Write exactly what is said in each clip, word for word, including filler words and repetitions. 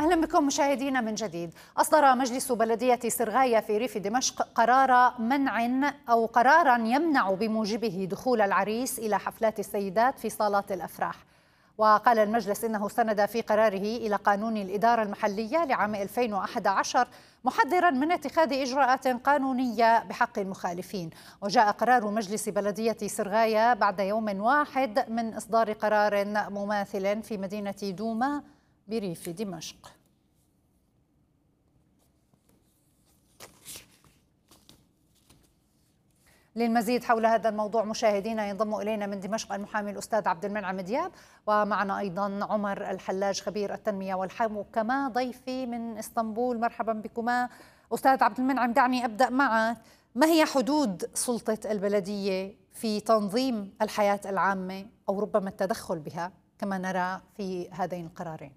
أهلا بكم مشاهدينا من جديد. أصدر مجلس بلدية سرغاية في ريف دمشق قرار منع أو قرارا يمنع بموجبه دخول العريس إلى حفلات السيدات في صالات الأفراح. وقال المجلس إنه استند في قراره إلى قانون الإدارة المحلية لعام ألفين وأحد عشر محذرا من اتخاذ إجراءات قانونية بحق المخالفين. وجاء قرار مجلس بلدية سرغاية بعد يوم واحد من إصدار قرار مماثل في مدينة دوما بريف دمشق. للمزيد حول هذا الموضوع مشاهدينا ينضم إلينا من دمشق المحامي الأستاذ عبد المنعم دياب، ومعنا أيضا عمر الحلاج خبير التنمية والحوكمة ضيفي من اسطنبول. مرحبا بكما. أستاذ عبد المنعم، دعني أبدأ معك. ما هي حدود سلطة البلدية في تنظيم الحياة العامة أو ربما التدخل بها كما نرى في هذين القرارين؟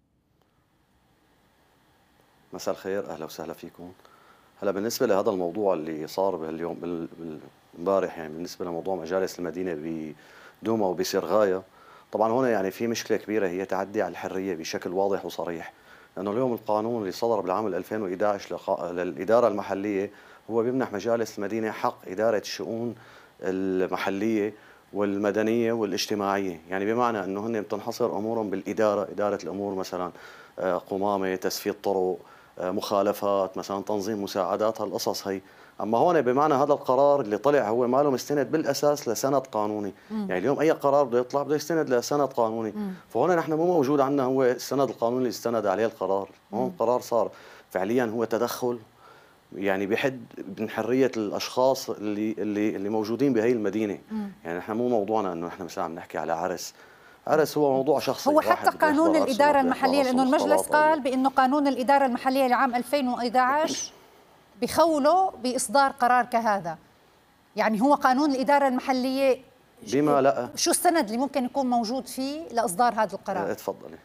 مساء الخير، أهلا وسهلا فيكم. هلا بالنسبة لهذا الموضوع اللي صار اليوم امبارح، يعني بالنسبة لموضوع مجالس المدينة بدوما وبسرغاية، طبعا هنا يعني في مشكلة كبيرة هي تعدي على الحرية بشكل واضح وصريح، لأنه اليوم القانون اللي صدر بالعام ألفين وأحد عشر للإدارة المحلية هو بيمنح مجالس المدينة حق إدارة الشؤون المحلية والمدنية والاجتماعية، يعني بمعنى أنه هن بتنحصر أمورهم بالإدارة، إدارة الأمور مثلا قمامة، تسفيد طرق، مخالفات، مثلا تنظيم مساعدات، هالقصص هي. اما هون بمعنى هذا القرار اللي طلع هو ما له مستند بالاساس لسند قانوني، مم. يعني اليوم اي قرار بده يطلع بده يستند لسند قانوني، مم. فهون نحن مو موجود عندنا هو السند القانوني اللي استند عليه القرار، هون قرار صار فعليا هو تدخل يعني بحد من حريه الاشخاص اللي اللي اللي موجودين بهي المدينه، مم. يعني نحن مو موضوعنا انه نحن مثلا عم نحكي على عرس، عرس هو موضوع شخصي. هو حتى قانون الإدارة المحلية، لأنه المجلس قال بأنه قانون الإدارة المحلية لعام ألفين وأحد عشر بخوله بإصدار قرار كهذا، يعني هو قانون الإدارة المحلية بما لا شو السند اللي ممكن يكون موجود فيه لإصدار هذا القرار؟ اتفضلي.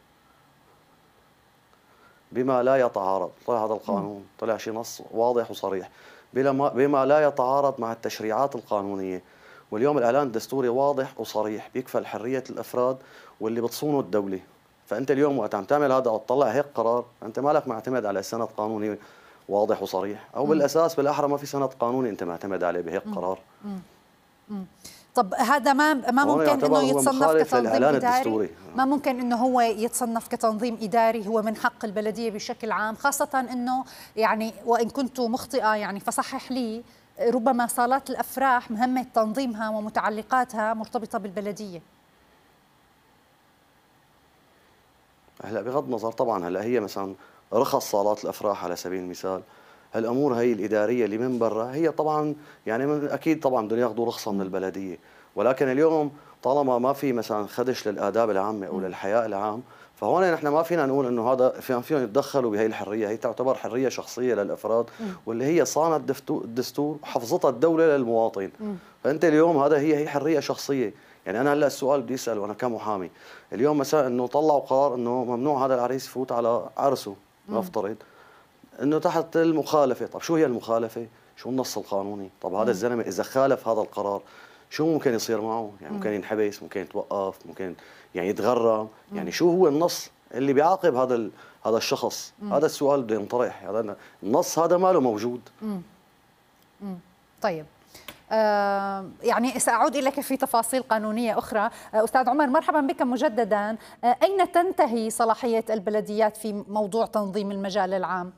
بما لا يتعارض، طلع هذا القانون طلع شيء نص واضح وصريح، بما لا يتعارض مع التشريعات القانونية، واليوم الإعلان الدستوري واضح وصريح بيكفل حرية الأفراد واللي بتصونه الدولة. فأنت اليوم وقت عم تعمل هذا أو تطلع هيك قرار، أنت مالك معتمد على سند قانوني واضح وصريح، أو بالأساس بالأحرى ما في سند قانوني أنت معتمد عليه بهيك قرار. مم. مم. طب هذا ما ما ممكن انه يتصنف كتنظيم اداري؟ ما ممكن انه هو يتصنف كتنظيم اداري؟ هو من حق البلديه بشكل عام، خاصه انه يعني وان كنت مخطئه يعني فصحح لي، ربما صالات الافراح مهمه تنظيمها ومتعلقاتها مرتبطه بالبلديه. هلا بغض النظر طبعا، هلا هي مثلا رخص صالات الافراح على سبيل المثال، هالامور هي الاداريه اللي من برا هي طبعا يعني من اكيد طبعا بدهم ياخذوا رخصه من البلديه، ولكن اليوم طالما ما في مثلا خدش للاداب العامه او للحياء العام، فهون نحن ما فينا نقول انه هذا فيهم يتدخلوا بهي الحريه، هي تعتبر حريه شخصيه للافراد، واللي هي صانت الدستور وحفظتها الدوله للمواطن. فانت اليوم هذا هي هي حريه شخصيه. يعني انا هلا السؤال بدي اساله انا كمحامي، اليوم مثلا انه طلعوا قرار انه ممنوع هذا العريس يفوت على عرسه، نفترض انه تحت المخالفه، طب شو هي المخالفه؟ شو النص القانوني؟ طب هذا الزلمه اذا خالف هذا القرار شو ممكن يصير معه؟ يعني ممكن ينحبس، ممكن يتوقف، ممكن يعني يتغرم، يعني شو هو النص اللي بيعاقب هذا هذا الشخص؟ مم. هذا السؤال بده ينطرح، هذا النص هذا ما له موجود. مم. مم. طيب آه يعني سأعود إليك في تفاصيل قانونية أخرى. آه أستاذ عمر، مرحبا بك مجددا. آه أين تنتهي صلاحية البلديات في موضوع تنظيم المجال العام؟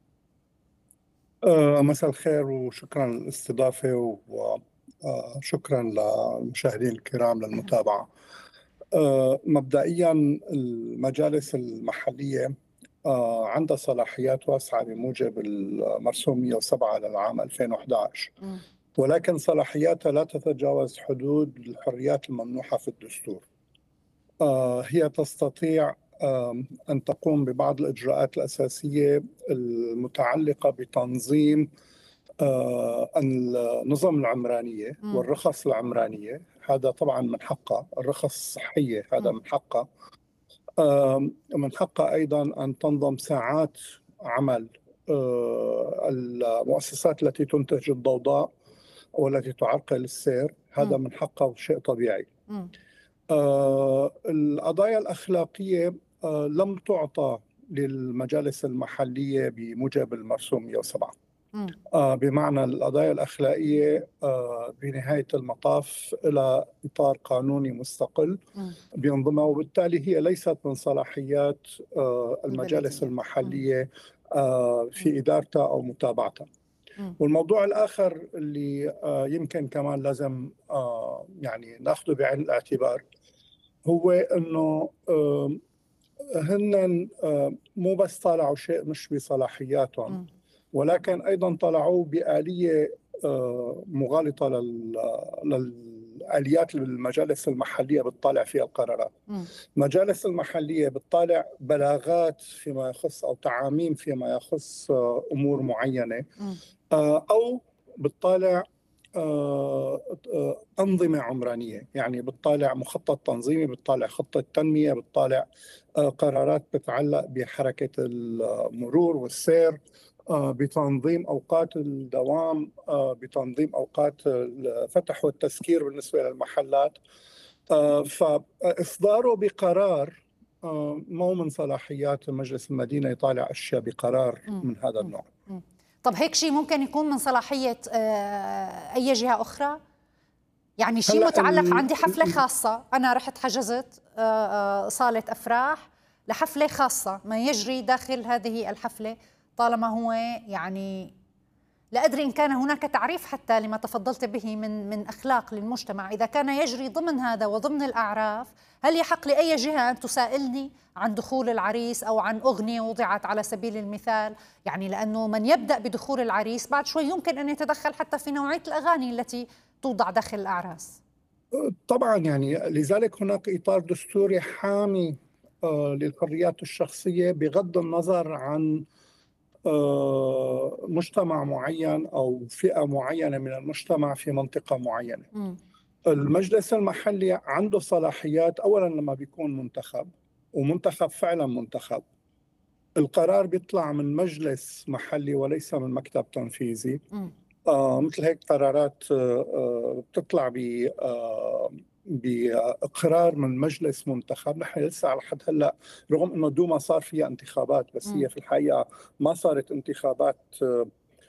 آه مساء الخير وشكرا للاستضافة وشكرا للمشاهدين الكرام للمتابعة. آه مبدئيا المجالس المحلية آه عندها صلاحيات واسعة بموجب المرسوم مئة وسبعة للعام ألفين وأحد عشر، ولكن صلاحياتها لا تتجاوز حدود الحريات الممنوحة في الدستور. آه هي تستطيع آه أن تقوم ببعض الإجراءات الأساسية المتعلقة بتنظيم آه النظم العمرانية والرخص العمرانية، هذا طبعا من حقها. الرخص الصحية هذا من حقها. آه من حقها أيضا أن تنظم ساعات عمل آه المؤسسات التي تنتج الضوضاء والتي تعرقل السير، هذا م. من حقه شيء طبيعي. آه القضايا الأخلاقية آه لم تعطى للمجالس المحلية بموجب المرسوم مئة وسبعة. آه بمعنى القضايا الأخلاقية آه بنهاية المطاف إلى إطار قانوني مستقل بينظمها، وبالتالي هي ليست من صلاحيات آه المجالس المحلية آه في إدارتها أو متابعتها. والموضوع الآخر اللي آه يمكن كمان لازم آه يعني ناخذه بعين الاعتبار هو أنه آه هن آه مو بس طالعوا شيء مش بصلاحياتهم، ولكن أيضا طلعوا بآلية آه مغالطة للآليات اللي المجالس المحلية بتطالع فيها القرارات. المجالس المحلية بتطالع بلاغات فيما يخص أو تعاميم فيما يخص آه أمور معينة، آه أو بتطالع آه آه أنظمة عمرانية، يعني بتطالع مخطط تنظيمي، بتطالع خطة تنمية، بتطالع آه قرارات بتتعلق بحركة المرور والسير، آه بتنظيم أوقات الدوام، آه بتنظيم أوقات الفتح والتسكير بالنسبة للمحلات. آه فإصداره بقرار آه مو من صلاحيات مجلس المدينة يطالع أشياء بقرار من هذا النوع. طب هيك شيء ممكن يكون من صلاحية أي جهة أخرى؟ يعني شيء متعلق، عندي حفلة خاصة، أنا رحت حجزت صالة أفراح لحفلة خاصة، ما يجري داخل هذه الحفلة طالما هو يعني لا أدري إن كان هناك تعريف حتى لما تفضلت به من من أخلاق للمجتمع، إذا كان يجري ضمن هذا وضمن الأعراف، هل يحق لأي جهة أن تسائلني عن دخول العريس أو عن أغنية وضعت على سبيل المثال؟ يعني لأنه من يبدأ بدخول العريس بعد شوي يمكن أن يتدخل حتى في نوعية الأغاني التي توضع داخل الأعراس. طبعا يعني لذلك هناك إطار دستوري حامي للحريات الشخصية بغض النظر عن مجتمع معين أو فئة معينة من المجتمع في منطقة معينة. م. المجلس المحلي عنده صلاحيات، أولا لما بيكون منتخب ومنتخب فعلا منتخب، القرار بيطلع من مجلس محلي وليس من مكتب تنفيذي. آه مثل هيك قرارات آه بتطلع ب آه بإقرار من مجلس منتخب. نحن لسه على حد هلا رغم انه دوما صار فيها انتخابات، بس م. هي في الحقيقه ما صارت انتخابات آه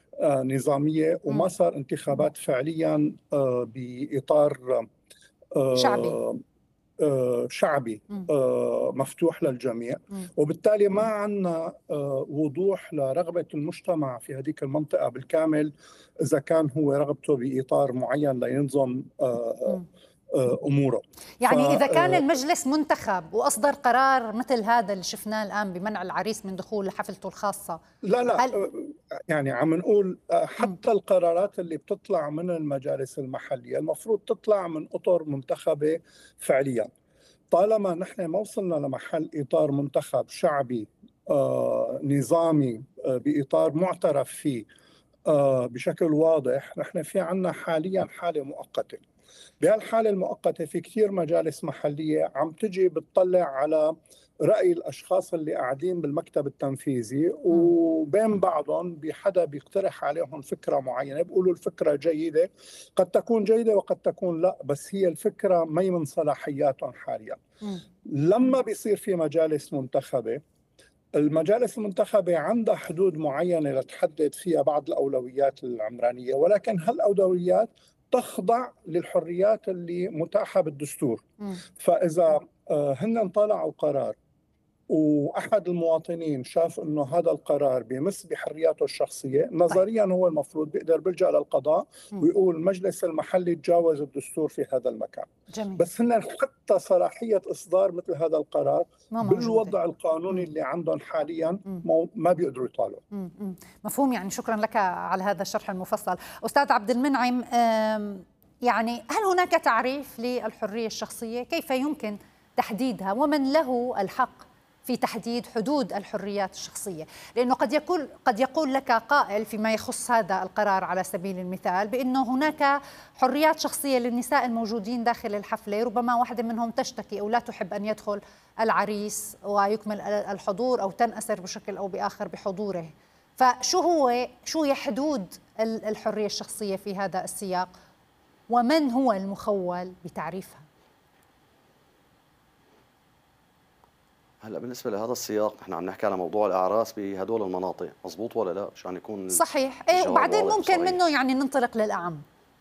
نظاميه، وما صار انتخابات فعليا آه باطار آه شعبي آه شعبي آه مفتوح للجميع. م. وبالتالي ما عندنا آه وضوح لرغبة المجتمع في هذيك المنطقة بالكامل، إذا كان هو رغبته بإطار معين لينظم آه آه أموره. يعني إذا كان المجلس منتخب وأصدر قرار مثل هذا اللي شفناه الآن بمنع العريس من دخول حفلته الخاصة، لا لا هل... يعني عم نقول حتى م. القرارات اللي بتطلع من المجالس المحلية المفروض تطلع من أطر منتخبة فعليا. طالما نحن ما وصلنا لمحل إطار منتخب شعبي آه نظامي آه بإطار معترف فيه آه بشكل واضح، نحن في عنا حاليا حالة مؤقتة. بهالحالة المؤقتة في كثير مجالس محلية عم تجي بتطلع على رأي الأشخاص اللي قاعدين بالمكتب التنفيذي، وبين بعضهم بحدا بيقترح عليهم فكرة معينة، بيقولوا الفكرة جيدة، قد تكون جيدة وقد تكون لا، بس هي الفكرة ما من صلاحياتهم حاليا. م. لما بيصير في مجالس منتخبة، المجالس المنتخبة عندها حدود معينة لتحدد فيها بعض الأولويات العمرانية، ولكن هالأولويات تخضع للحريات اللي متاحة بالدستور. م. فإذا هن طلعوا قرار وأحد المواطنين شاف أنه هذا القرار بيمس بحرياته الشخصية، نظريا هو المفروض بيقدر بيلجأ للقضاء ويقول المجلس المحلي تجاوز الدستور في هذا المكان. جميل. بس هن حتى صلاحية إصدار مثل هذا القرار بالوضع القانوني اللي عندهم حاليا ما بيقدروا يطالعوا. مفهوم، يعني شكرا لك على هذا الشرح المفصل. أستاذ عبد المنعم، يعني هل هناك تعريف للحرية الشخصية؟ كيف يمكن تحديدها؟ ومن له الحق في تحديد حدود الحريات الشخصية؟ لأنه قد يقول قد يقول لك قائل فيما يخص هذا القرار على سبيل المثال بأنه هناك حريات شخصية للنساء الموجودين داخل الحفلة، ربما واحدة منهم تشتكي أو لا تحب أن يدخل العريس ويكمل الحضور أو تنأسر بشكل أو بآخر بحضوره. فشو هو شو هي حدود الحرية الشخصية في هذا السياق، ومن هو المخول بتعريفها؟ هلا بالنسبه لهذا السياق نحن عم نحكي على موضوع الاعراس بهدول المناطق، مضبوط ولا لا؟ مشان يكون صحيح. ايه وبعدين ممكن وصريح. منه يعني ننطلق للاعم.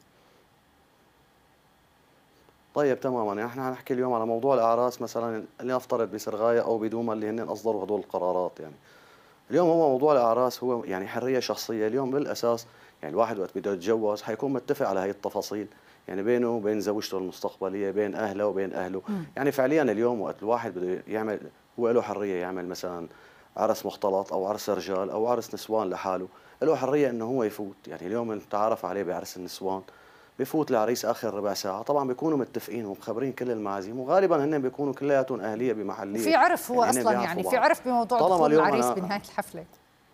طيب تماما، يعني احنا نحكي اليوم على موضوع الاعراس مثلا، لنفترض بسرغايه او بدوما اللي هن اصدروا هدول القرارات. يعني اليوم هو موضوع الاعراس هو يعني حريه شخصيه اليوم بالاساس. يعني الواحد وقت بده يتجوز حيكون متفق على هي التفاصيل، يعني بينه وبين زوجته المستقبليه، بين اهله وبين اهله. م. يعني فعليا اليوم وقت الواحد بده يعمل، هو له حريه يعمل مثلا عرس مختلط او عرس رجال او عرس نسوان لحاله، له حريه انه هو يفوت. يعني اليوم المتعارف عليه بعرس النسوان بفوت العريس اخر ربع ساعه، طبعا بيكونوا متفقين ومخبرين كل المعازيم، وغالبا هن بيكونوا كلياتهم اهليه بمحليه. في عرف هو يعني اصلا، يعني في عرف بموضوع دخول العريس بنهايه الحفله.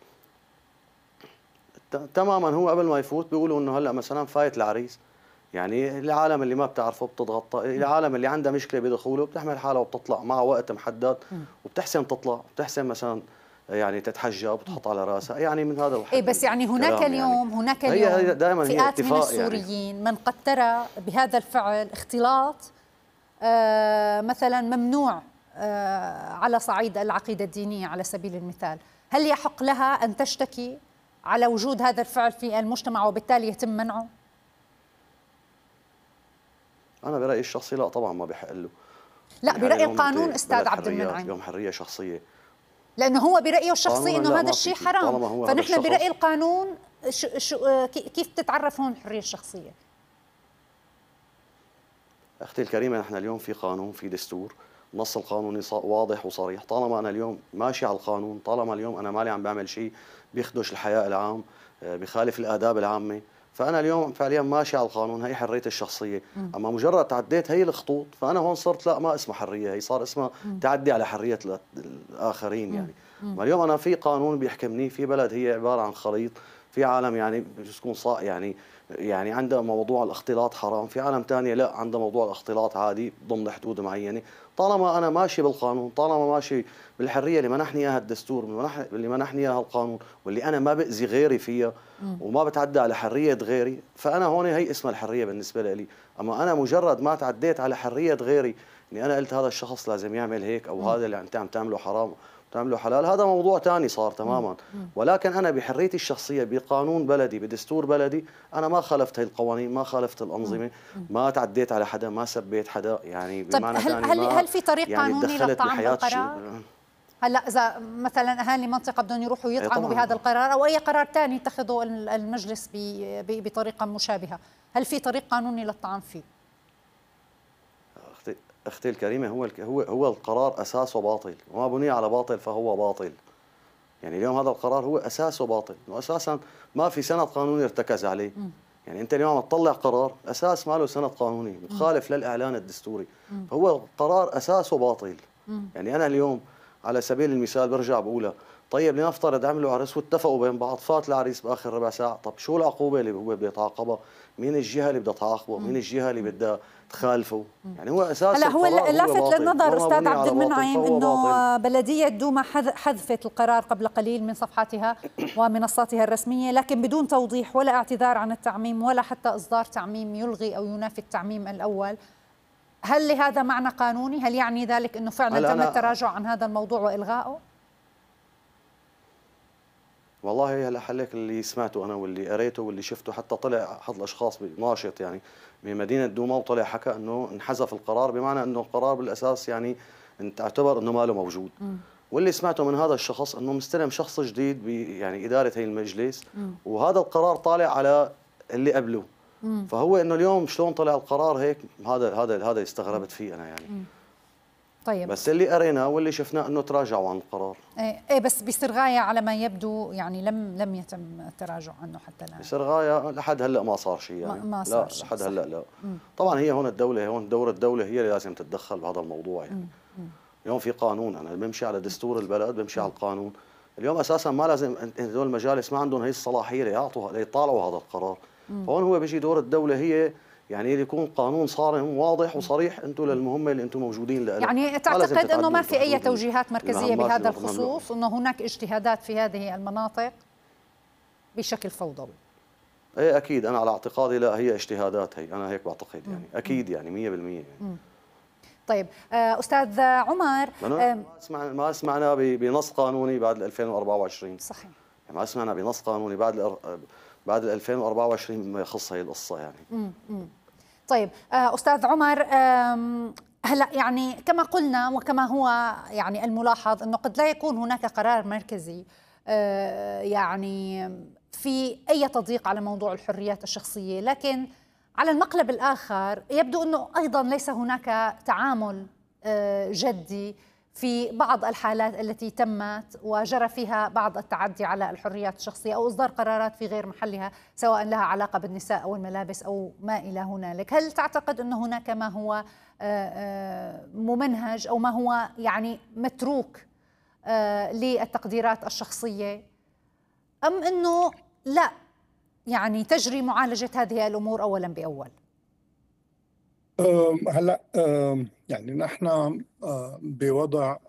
تماما، هو قبل ما يفوت بيقولوا انه هلا مثلا فايت العريس. يعني العالم اللي ما بتعرفه بتتغطى، العالم اللي عندها مشكله بدخوله بتحمل حالها وبتطلع مع وقت محدد، وبتحسن تطلع، بتحسن مثلا يعني تتحجب وتحط على راسها، يعني من هذا الحد. اي بس يعني هناك اليوم يعني هناك اليوم هي دائما فئات من السوريين يعني من قد ترى بهذا الفعل اختلاط آه مثلا ممنوع آه على صعيد العقيده الدينيه على سبيل المثال، هل يحق لها ان تشتكي على وجود هذا الفعل في المجتمع وبالتالي يتم منعه؟ أنا برأيي الشخصي لا طبعا ما بحق له. لا يعني برأي القانون أستاذ عبد المنعم اليوم حرية شخصية، لأنه هو برأيه الشخصي أنه هذا الشيء حرام، فنحن برأي القانون شو شو كيف تتعرف هون الحرية الشخصية؟ أختي الكريمة نحن اليوم في قانون، في دستور، النص القانوني واضح وصريح. طالما أنا اليوم ماشي على القانون، طالما اليوم أنا مالي عم بعمل شيء بيخدش الحياء العام، بخالف الآداب العامة، فأنا اليوم فعليا ماشي على القانون، هي حريتي الشخصية. م. أما مجرد تعديت هي الخطوط فأنا هون صرت لا، ما اسمها حرية، هي صار اسمها م. تعدي على حرية الآخرين. يعني م. اليوم أنا في قانون بيحكمني، في بلد هي عبارة عن خليط، في عالم يعني بتكون صا يعني يعني عندها موضوع الاختلاط حرام، في عالم ثانيه لا عندها موضوع الاختلاط عادي ضمن حدود معينه. طالما انا ماشي بالقانون، طالما ماشي بالحريه اللي منحني اياها الدستور، اللي منحني اياها القانون، واللي انا ما باذي غيري فيها وما بتعدى على حريه غيري، فانا هون هي اسمها الحريه بالنسبه لي. اما انا مجرد ما تعديت على حريه غيري، اني انا قلت هذا الشخص لازم يعمل هيك، او هذا اللي انت عم تعمله حرام تعمله حلال، هذا موضوع ثاني صار تماما. ولكن انا بحريتي الشخصيه بقانون بلدي بدستور بلدي، انا ما خالفت هي القوانين، ما خالفت الانظمه، ما تعديت على حدا، ما سبيت حدا. يعني بمعنى طيب هل هل, هل في طريق يعني قانوني للطعن بالقرار؟ هلا اذا مثلا اهالي منطقه بدهم يروحوا يطعنوا بهذا القرار او اي قرار ثاني يتخذه المجلس بطريقه مشابهه، هل في طريق قانوني للطعن فيه؟ اختي الكريمه، هو هو هو القرار اساسه باطل، وما بني على باطل فهو باطل. يعني اليوم هذا القرار هو اساسه باطل، واساسا ما في سند قانوني ارتكز عليه. م. يعني انت اليوم عم تطلع قرار اساس ما له سند قانوني، مخالف للاعلان الدستوري، م. فهو القرار اساسه باطل. م. يعني انا اليوم على سبيل المثال برجع بقولها، طيب لنفترض عملوا عرس واتفقوا بين بعض، فات العريس باخر ربع ساعه، طب شو العقوبه اللي هو بده يتعاقبها؟ مين الجهه اللي بدها تعاقبه؟ مين الجهه اللي بدها تخالفه؟ يعني هو اساس هلا هو لافت للنظر استاذ عبد المنعم انه بلديه دوما حذفت القرار قبل قليل من صفحاتها ومنصاتها الرسميه، لكن بدون توضيح ولا اعتذار عن التعميم ولا حتى اصدار تعميم يلغي او ينافي التعميم الاول. هل لهذا معنى قانوني؟ هل يعني ذلك انه فعلا تم التراجع عن هذا الموضوع والغائه؟ والله هلا حلك اللي سمعته انا واللي قريته واللي شفته، حتى طلع احد الاشخاص ناشط يعني من مدينه دوما وطلع حكى انه انحذف القرار، بمعنى انه القرار بالاساس يعني تعتبر انه ما له موجود. م. واللي سمعته من هذا الشخص انه مستلم شخص جديد ب يعني اداره هي المجلس، م. وهذا القرار طالع على اللي قبله. م. فهو انه اليوم شلون طلع القرار هيك، هذا هذا هذا استغربت فيه انا يعني. م. طيب بس اللي قريناه واللي شفناه انه تراجعوا عن القرار. ايه, إيه بس بسرغايه على ما يبدو يعني لم لم يتم التراجع عنه حتى الان. بسرغايه لحد هلا ما صار شيء يعني. ما صار لا لحد هلا لا. مم. طبعا هي هون الدوله، هون دور الدوله هي اللي لازم تتدخل بهذا الموضوع يعني. مم. اليوم في قانون، انا بمشي على دستور البلد، بمشي مم. على القانون. اليوم اساسا ما لازم هذول المجالس ما عندهم هي الصلاحيه ليعطوا ليطالعوا هذا القرار. مم. فهون هو بيجي دور الدوله هي يعني يكون قانون صارم واضح وصريح انتم للمهمه اللي انتم موجودين لها. يعني تعتقد انه ما في اي توجيهات مركزيه بهذا الخصوص، انه هناك اجتهادات في هذه المناطق بشكل فوضوي؟ ايه اكيد، انا على اعتقادي لا، هي اجتهادات، هي انا هيك بعتقد يعني. م. اكيد يعني مية بالمية يعني. م. طيب أستاذ عمر، ما سمعنا ما سمعنا بنص قانوني بعد ألفين وأربعة وعشرين. صحيح، ما سمعنا بنص قانوني بعد بعد ألفين وأربعة وعشرين ما يخص هي القصة يعني. امم طيب أستاذ عمر، هلا يعني كما قلنا وكما هو يعني الملاحظ أنه قد لا يكون هناك قرار مركزي يعني في أي تضييق على موضوع الحريات الشخصية، لكن على المقلب الآخر يبدو أنه أيضا ليس هناك تعامل جدي في بعض الحالات التي تمت وجرى فيها بعض التعدي على الحريات الشخصية أو إصدار قرارات في غير محلها، سواء لها علاقة بالنساء أو الملابس أو ما إلى هنالك. هل تعتقد أن هناك ما هو ممنهج أو ما هو يعني متروك للتقديرات الشخصية، أم أنه لا يعني تجري معالجة هذه الأمور أولا بأول؟ هلا يعني نحن بوضع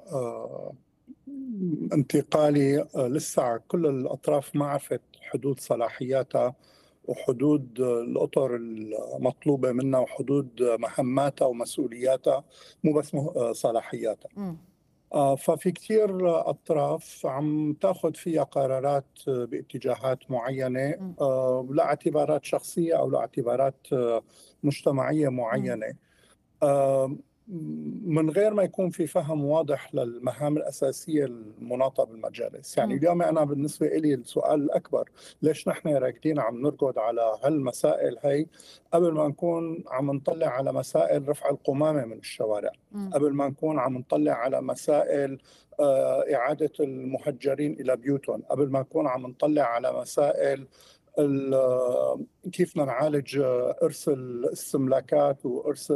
انتقالي لسه كل الأطراف ما عرفت حدود صلاحياتها وحدود الأطر المطلوبة منها وحدود مهماتها ومسؤولياتها، مو بس صلاحياتها. م. ففي كثير أطراف عم تاخذ فيها قرارات باتجاهات معينة لاعتبارات شخصية أو لاعتبارات مجتمعية معينة، من غير ما يكون في فهم واضح للمهام الأساسية المناطة بالمجالس. يعني اليوم أنا بالنسبة لي السؤال الأكبر، ليش نحن راكدين عم نركض على هالمسائل هي قبل ما نكون عم نطلع على مسائل رفع القمامة من الشوارع، قبل ما نكون عم نطلع على مسائل إعادة المهجرين إلى بيوتهم، قبل ما نكون عم نطلع على مسائل كيف نعالج إرث الاستملاكات وإرث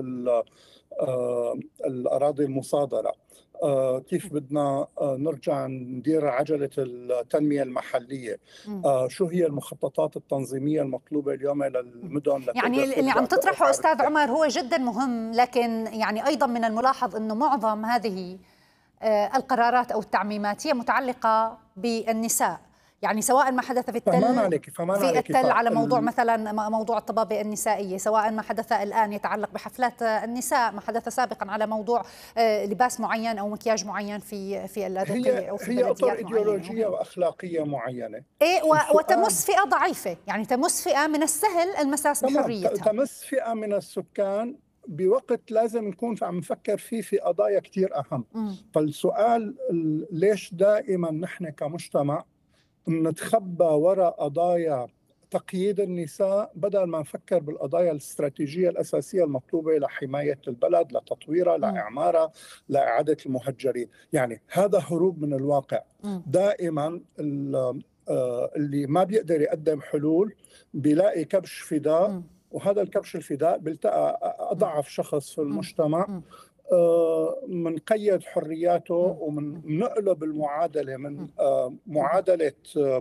الأراضي المصادرة، كيف بدنا نرجع ندير عجلة التنمية المحلية، شو هي المخططات التنظيمية المطلوبة اليوم للمدن. يعني اللي عم تطرحه أستاذ عمر هو جدا مهم، لكن يعني أيضا من الملاحظ أنه معظم هذه القرارات أو التعميمات هي متعلقة بالنساء، يعني سواء ما حدث في التل فمان عليك فمان في عليك التل على موضوع مثلا موضوع الطبابة النسائية، سواء ما حدث الآن يتعلق بحفلات النساء، ما حدث سابقا على موضوع لباس معين أو مكياج معين في في الأرقية أو في هي أطر إيديولوجية معينة وأخلاقية معينة، إيه وتمس فئة ضعيفة، يعني تمس فئة من السهل المساس بحريتها، تمس فئة من السكان بوقت لازم نكون عم نفكر فيه في قضايا كتير أهم. م. فالسؤال ليش دائما نحن كمجتمع نتخبى وراء قضايا تقييد النساء بدل ما نفكر بالقضايا الاستراتيجية الأساسية المطلوبة لحماية البلد، لتطويرها، لإعمارها، لإعادة المهجرين. يعني هذا هروب من الواقع. م. دائما اللي ما بيقدر يقدم حلول بيلاقي كبش فداء، م. وهذا الكبش الفداء بيلتقى أضعف شخص في المجتمع، م. منقيد حرياته ومن نقلب المعادلة من معادلة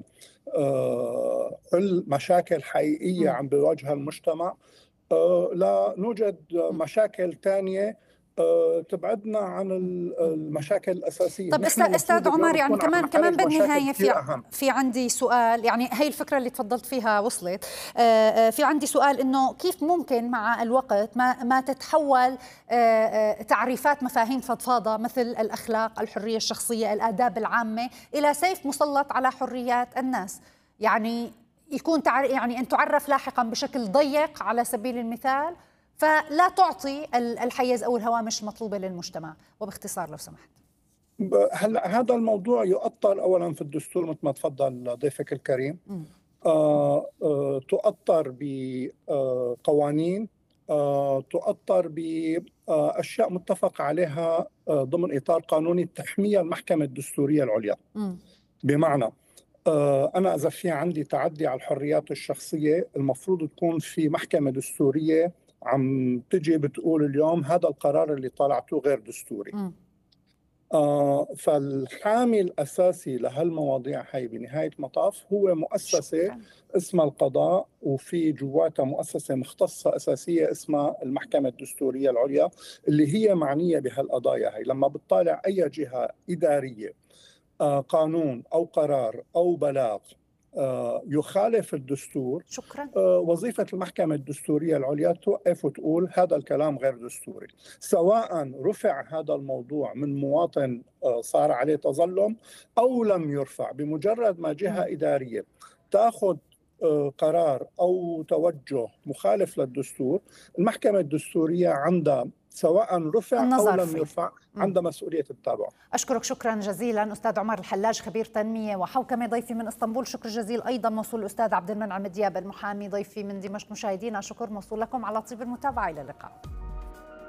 حل مشاكل حقيقية عم بيواجهها المجتمع لا نوجد مشاكل تانية تبعدنا عن المشاكل الأساسية. طب أستاذ عمر، يعني كمان كمان بالنهاية في في عندي سؤال، يعني هي الفكرة اللي تفضلت فيها وصلت، في عندي سؤال إنه كيف ممكن مع الوقت ما ما تتحول تعريفات مفاهيم فضفاضة مثل الأخلاق، الحرية الشخصية، الآداب العامة إلى سيف مسلط على حريات الناس، يعني يكون يعني أن تعرف لاحقا بشكل ضيق على سبيل المثال، فلا تعطي الحيز أو الهوامش المطلوبة للمجتمع. وباختصار لو سمحت. هلا هذا الموضوع يؤطر أولا في الدستور مثل ما تفضل ضيفك الكريم، آه آه تؤطر بقوانين، آه تؤطر بأشياء متفق عليها آه ضمن إطار قانوني تحميها المحكمة الدستورية العليا. م. بمعنى آه أنا إذا في عندي تعدي على الحريات الشخصية المفروض تكون في محكمة دستورية عم تجي بتقول اليوم هذا القرار اللي طلعته غير دستوري. م. آه فالحامي الأساسي لهالمواضيع هاي بنهاية مطاف هو مؤسسة شكرا. اسمها القضاء، وفي جواتها مؤسسة مختصة أساسية اسمها المحكمة الدستورية العليا اللي هي معنية بهالقضايا هاي. لما بتطالع أي جهة إدارية آه قانون أو قرار أو بلاغ يخالف الدستور، شكرا. وظيفة المحكمة الدستورية العليا توقف وتقول هذا الكلام غير دستوري، سواء رفع هذا الموضوع من مواطن صار عليه تظلم أو لم يرفع. بمجرد ما جهة إدارية تأخذ قرار أو توجه مخالف للدستور، المحكمة الدستورية عندها سواء رفع أو لم يرفع عندها مسؤولية التابع. أشكرك شكرا جزيلا أستاذ عمر الحلاج، خبير تنمية وحوكمة، ضيفي من اسطنبول. شكر جزيل أيضا موصول الأستاذ عبد المنعم دياب المحامي، ضيفي من دمشق. مشاهدينا شكر موصول لكم على طيب المتابعة، إلى اللقاء.